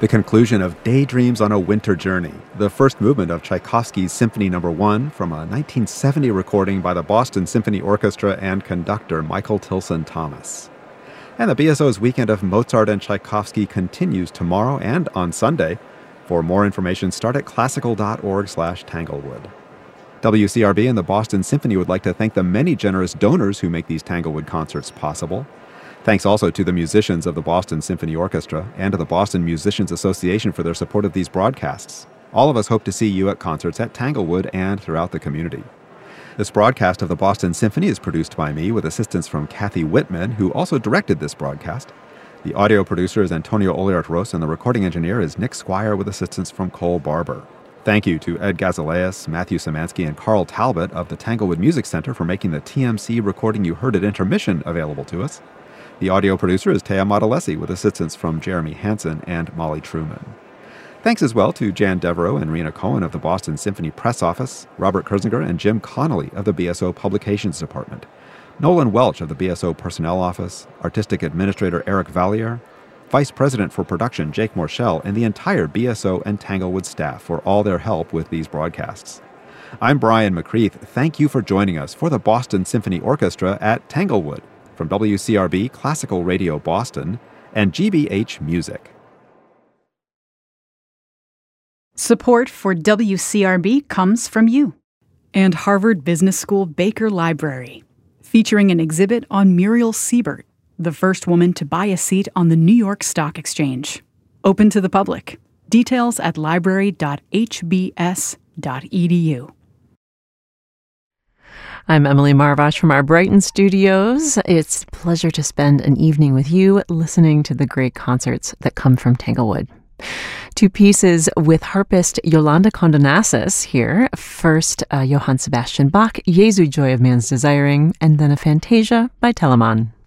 The conclusion of Daydreams on a Winter Journey, the first movement of Tchaikovsky's Symphony No. 1 from a 1970 recording by the Boston Symphony Orchestra and conductor Michael Tilson Thomas. And the BSO's weekend of Mozart and Tchaikovsky continues tomorrow and on Sunday. For more information, start at classical.org/Tanglewood. WCRB and the Boston Symphony would like to thank the many generous donors who make these Tanglewood concerts possible. Thanks also to the musicians of the Boston Symphony Orchestra and to the Boston Musicians Association for their support of these broadcasts. All of us hope to see you at concerts at Tanglewood and throughout the community. This broadcast of the Boston Symphony is produced by me with assistance from Kathy Whitman, who also directed this broadcast. The audio producer is Antonio Oliart-Ros, and the recording engineer is Nick Squire with assistance from Cole Barber. Thank you to Ed Gazaleas, Matthew Szymanski, and Carl Talbot of the Tanglewood Music Center for making the TMC recording you heard at intermission available to us. The audio producer is Taya Modalesi with assistance from Jeremy Hansen and Molly Truman. Thanks as well to Jan Devereaux and Rena Cohen of the Boston Symphony Press Office, Robert Kurzinger and Jim Connolly of the BSO Publications Department, Nolan Welch of the BSO Personnel Office, Artistic Administrator Eric Valliere, Vice President for Production Jake Morshell, and the entire BSO and Tanglewood staff for all their help with these broadcasts. I'm Brian McCreath. Thank you for joining us for the Boston Symphony Orchestra at Tanglewood from WCRB Classical Radio Boston and GBH Music. Support for WCRB comes from you and Harvard Business School Baker Library, featuring an exhibit on Muriel Siebert, the first woman to buy a seat on the New York Stock Exchange. Open to the public. Details at library.hbs.edu. I'm Emily Marvash from our Brighton studios. It's a pleasure to spend an evening with you listening to the great concerts that come from Tanglewood. Two pieces with harpist Yolanda Condonassis here. First, Johann Sebastian Bach, Jesu, Joy of Man's Desiring, and then a Fantasia by Telemann.